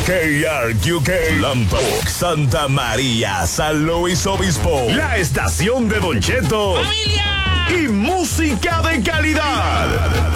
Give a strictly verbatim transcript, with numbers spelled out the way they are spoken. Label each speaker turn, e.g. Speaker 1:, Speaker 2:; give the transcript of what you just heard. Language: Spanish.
Speaker 1: K R Q K, Lompoc, Santa María, San Luis Obispo. La estación de Don Cheto.
Speaker 2: ¡Familia!
Speaker 1: Y música de calidad.